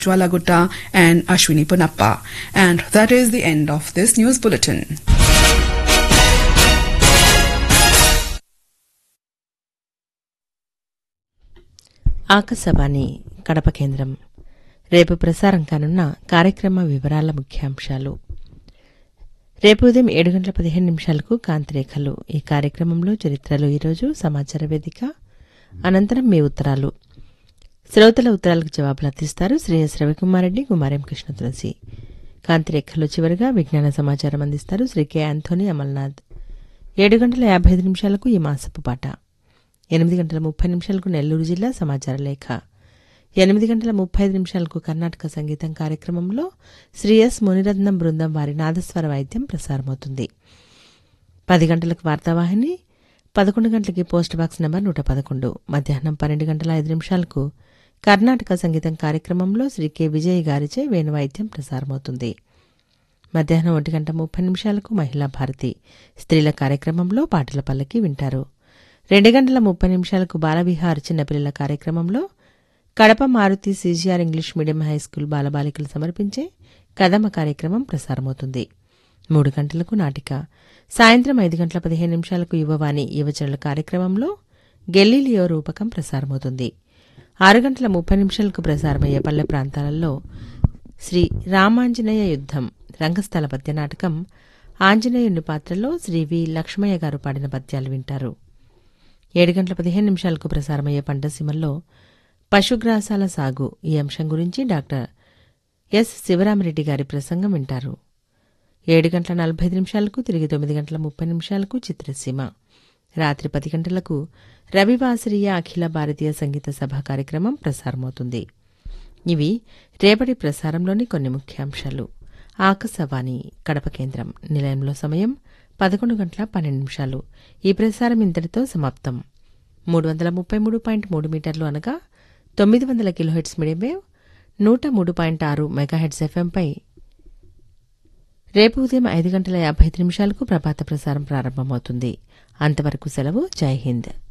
Jwala Gutta and Ashwini Punappa. And that is the end of this news bulletin. Akashvani Kadapa కేంద్రం. రేపు ప్రసారం కానున్న కార్యక్రమ వివరాల ముఖ్యాంశాలు. రేపు ఉదయం 7:15 కాంతిరేఖలు. ఈ కార్యక్రమంలో చరిత్రలో ఈరోజు సమాచార వేదిక, అనంతరం మీ ఉత్తరాలు. శ్రోతల ఉత్తరాలకు జవాబులు అందిస్తారు శ్రీ ఎస్ రవికుమారెడ్డి, కుమారం కృష్ణ తులసి. కాంతిరేఖలో చివరిగా విజ్ఞాన సమాచారం అందిస్తారు శ్రీ కె ఆంథోనీ అమల్నాథ్. 7:55 ఈ మాసపు పాట. 8:30 నెల్లూరు జిల్లా సమాచార లేఖ. 8:35 కర్ణాటక సంగీతం కార్యక్రమంలో శ్రీ ఎస్ మునిరత్నం బృందం వారి నాదస్వర వాయిద్యం ప్రసారమవుతుంది. 10 గంటలకు వార్తావాహిని, 11 గంటలకి పోస్ట్ బాక్స్ నంబర్ 111. మధ్యాహ్నం 12:05 కర్ణాటక సంగీతం కార్యక్రమంలో శ్రీ కె విజయ్ గారిచే వేణువాయిద్యం ప్రసారమవుతుంది. మధ్యాహ్నం 1:30 మహిళా భారతి స్త్రీల కార్యక్రమంలో పాటల పల్లకి వింటారు. 2:30 బాలవిహార్ చిన్నపిల్లల కార్యక్రమంలో Kadapa Maruti CGR English medium high school బాలబాలికలు సమర్పించే కదమ కార్యక్రమం ప్రసారమవుతుంది. 3 గంటలకు నాటిక. సాయంత్రం 5:15 యువవాణి యువజనుల కార్యక్రమంలో గెల్లీలియో రూపకం ప్రసారమవుతుంది. 6:30 ప్రసారమయ్యే పల్లె ప్రాంతాలలో శ్రీ రామాంజనేయ యుద్ధం రంగస్థల పద్య నాటకం ఆంజనేయుని పాత్రలో శ్రీ వి లక్ష్మయ్య గారు పాడిన పద్యాలు వింటారు. 7:15 ప్రసారమయ్యే పంటసీమల్లో పశుగ్రాసాల సాగు ఈ అంశం గురించి డాక్టర్ ఎస్ శివరామరెడ్డి గారి ప్రసంగం వింటారు. 7:45 తిరిగి 9:30 చిత్రసీమ. రాత్రి 10 గంటలకు రవివాసరీయ అఖిల భారతీయ సంగీత సభ కార్యక్రమం ప్రసారమవుతుంది. ఇవి రేపటి ప్రసారంలోని కొన్ని ముఖ్యాంశాలు. ఆకాశవాణి కడప కేంద్రం. నిలయంలో సమయం 11:12. ఈ ప్రసారం ఇంతటితో సమాప్తం. 333.3 మీటర్లు అనగా 900 కిలోహెర్ట్జ్ మీడియం వేవ్, 103.6 మెగాహెర్ట్జ్ ఎఫ్ఎంపై రేపు ఉదయం 5:55 ప్రభాత ప్రసారం ప్రారంభమవుతుంది. అంతవరకు సెలవు. జై హింద్.